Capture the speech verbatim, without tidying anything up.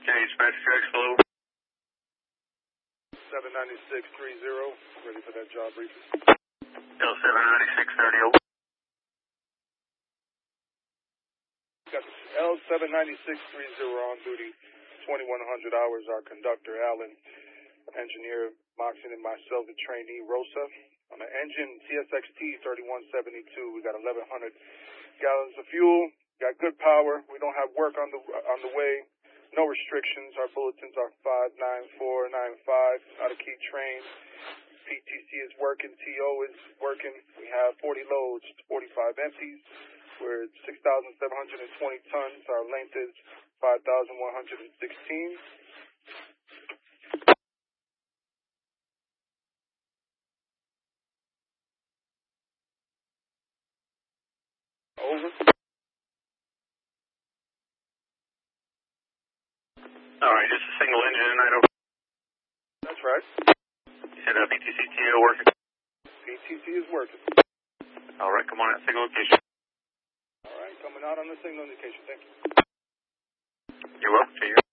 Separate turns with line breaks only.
Okay, dispatch tracks below.
seven ninety-six thirty, ready for that job briefing.
L seven ninety-six thirty.
Got L seven ninety-six thirty on duty, twenty-one hundred hours. Our conductor, Alan, engineer, Moxon, and myself, the trainee, Rosa. On the engine, T S X T thirty-one seventy-two, we got eleven hundred gallons of fuel, got good power. We don't have work on the on the way, no restrictions. Our bulletins are five nine four nine five, not a key train. P T C is working, T O is working. We have forty loads, forty-five empties. We're at six thousand seven hundred twenty tons. Our length is five thousand one hundred sixteen. Over.
All right, just a single engine tonight. Over.
That's right.
You said uh, P T C T O working?
P T C is working.
All right, come on out, single location.
All right, coming out on the signal indication. Thank you.
You're welcome. See you.